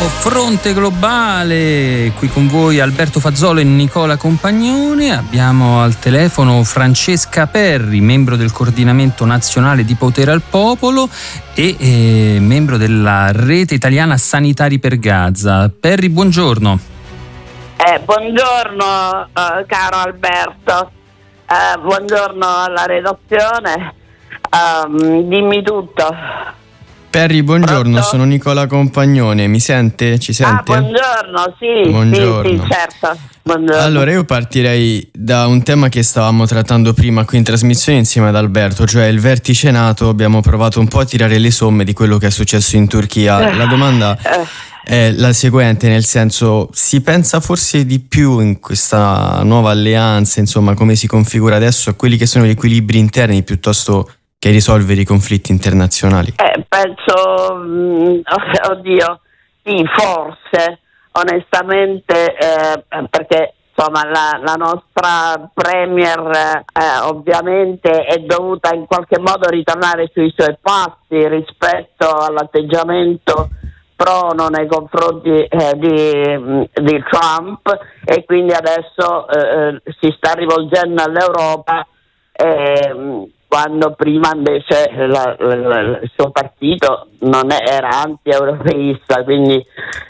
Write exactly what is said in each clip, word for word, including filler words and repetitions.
nuovo Fronte Globale, qui con voi Alberto Fazzolo e Nicola Compagnone. Abbiamo al telefono Francesca Perri, membro del coordinamento nazionale di Potere al Popolo e eh, membro della rete italiana Sanitari per Gaza. Perri, buongiorno. Eh, buongiorno eh, caro Alberto, eh, buongiorno alla redazione, um, dimmi tutto. Perri, buongiorno, Pronto? Sono Nicola Compagnone, mi sente? Ci sente? Ah, buongiorno, sì, Buongiorno. sì, sì, certo. Buongiorno. Allora, io partirei da un tema che stavamo trattando prima qui in trasmissione insieme ad Alberto, cioè il vertice NATO. Abbiamo provato un po' a tirare le somme di quello che è successo in Turchia. La domanda è la seguente, nel senso, si pensa forse di più in questa nuova alleanza, insomma, come si configura adesso, a quelli che sono gli equilibri interni piuttosto che risolvere i conflitti internazionali? Eh, penso, mh, oddio, sì, forse, onestamente, eh, perché insomma la, la nostra premier eh, ovviamente è dovuta in qualche modo ritornare sui suoi passi rispetto all'atteggiamento prono nei confronti eh, di, di Trump, e quindi adesso eh, si sta rivolgendo all'Europa, eh, quando prima invece la, la, il suo partito non era anti-europeista, quindi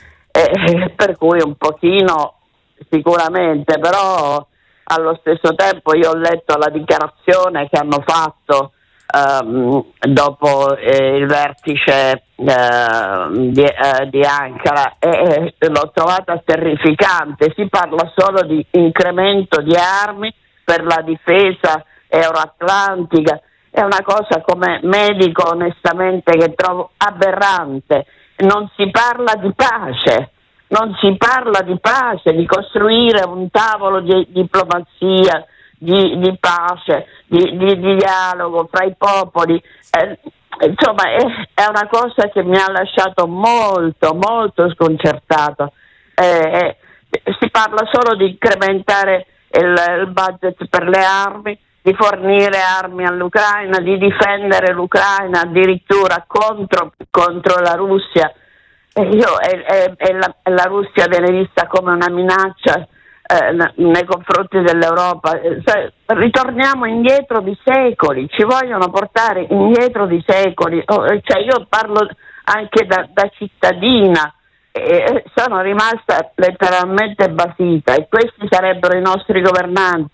eh, per cui un pochino sicuramente, però allo stesso tempo io ho letto la dichiarazione che hanno fatto um, dopo eh, il vertice eh, di, eh, di Ankara, e eh, l'ho trovata terrificante. Si parla solo di incremento di armi per la difesa euroatlantica. È una cosa, come medico, onestamente, che trovo aberrante. Non si parla di pace, non si parla di pace, di costruire un tavolo di diplomazia, di, di pace, di, di, di dialogo fra i popoli. Eh, insomma, è, è una cosa che mi ha lasciato molto, molto sconcertato. Eh, eh, si parla solo di incrementare il, il budget per le armi, di fornire armi all'Ucraina, di difendere l'Ucraina addirittura contro, contro la Russia. E io, e, e, e la, la Russia viene vista come una minaccia eh, nei confronti dell'Europa. Cioè, ritorniamo indietro di secoli, ci vogliono portare indietro di secoli. Oh, cioè, io parlo anche da, da cittadina, e sono rimasta letteralmente basita, e questi sarebbero i nostri governanti.